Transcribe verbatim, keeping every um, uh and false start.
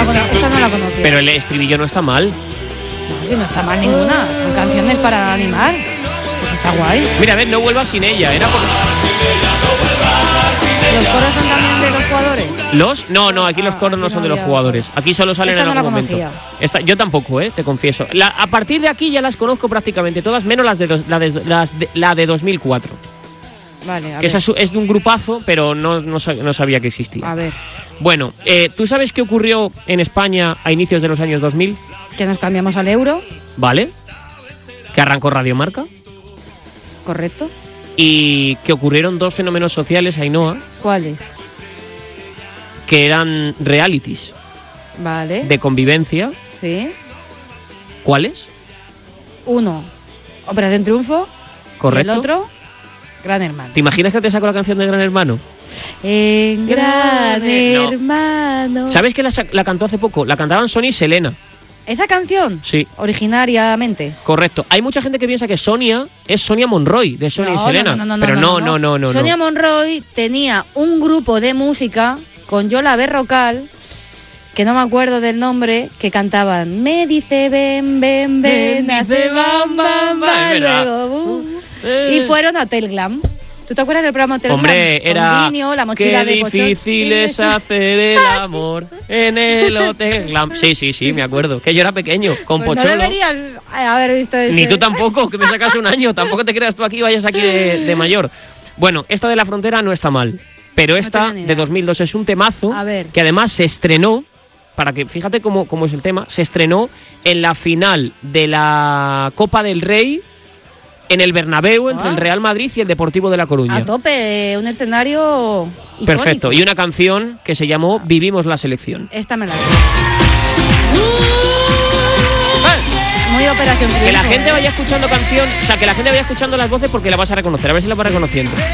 la, cono- esta no la conocía. Pero el estribillo no está mal. No, si no está mal ninguna. Son canciones para animar. Pues está guay. Mira, a ver, no vuelvas sin ella. Era por... ¿Los coros son también de los jugadores? ¿Los? No, no, aquí Ah, los coros no aquí son no de los había jugadores. Aquí solo salen Esta en no algún la momento. conocía. Esta, yo tampoco, eh, te confieso. La, a partir de aquí ya las conozco prácticamente todas, menos las de, dos, la, de, las de la de dos mil cuatro. Vale, a Que ver. esa es de un grupazo, pero no, no, sab- no sabía que existía. A ver. Bueno, eh, ¿tú sabes qué ocurrió en España a inicios de los años dos mil? Que nos cambiamos al euro, ¿Vale? Que arrancó Radio Marca correcto. y que ocurrieron dos fenómenos sociales, Ainhoa, ¿Cuáles? que eran realities Vale. de convivencia. Sí. ¿Cuáles? Uno, Operación Triunfo. Correcto. Y el otro, Gran Hermano. ¿Te imaginas que te saco la canción de Gran Hermano? En Gran No. Hermano. ¿Sabes que la, sa- la cantó hace poco? La cantaban Sonia y Selena. ¿Esa canción? Sí, Originariamente. correcto. Hay mucha gente que piensa que Sonia es Sonia Monroy, de Sonia No, y Selena. no, no, no, pero no, no, no, no. Sonia no. Monroy tenía un grupo de música con Yola Berrocal, que no me acuerdo del nombre, que cantaban Me dice ven, ven, ven, Me hace dice bam, bam, bam, bam, es verdad. luego boom. Eh. Y fueron a Hotel Glam. ¿Tú te acuerdas del programa Hotel Hombre, Glam? era Con Dinio, la mochila qué de Pochón. difícil es hacer el amor en el Hotel Glam. Sí, sí, sí, me acuerdo. Que yo era pequeño, con Pues no Pocholo. deberías haber visto eso. Ni tú tampoco, que me sacas un año. Tampoco te creas tú aquí y vayas aquí de, de mayor. Bueno, esta de La Frontera no está mal. Pero esta tengo ni de idea. dos mil dos es un temazo A ver. que además se estrenó, para que fíjate cómo, cómo es el tema, se estrenó en la final de la Copa del Rey en el Bernabéu entre Ah. el Real Madrid y el Deportivo de La Coruña. A tope, un escenario icónico. Perfecto. Y una canción que se llamó Vivimos la selección. Esta me la sé. ¡Eh! Muy Operación Triunfo. Que la gente ¿eh? vaya escuchando canción, o sea, que la gente vaya escuchando las voces porque la vas a reconocer. A ver si la vas reconociendo.